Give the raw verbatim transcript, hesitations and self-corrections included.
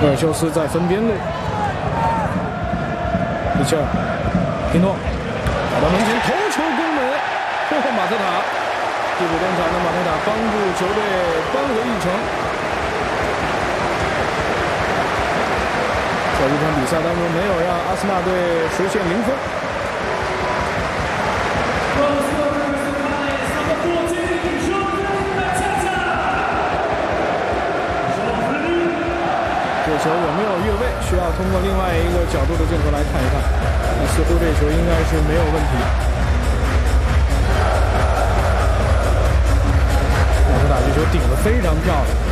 科尔修斯在分边路，米切尔、皮诺打到门前，头球攻门，哦，马特塔替补登场的马特塔帮助球队扳回一城。在这场比赛当中，没有让阿森纳队实现零分。这球有没有越位？需要通过另外一个角度的镜头来看一看。似乎这球应该是没有问题。马特塔这球顶得非常漂亮。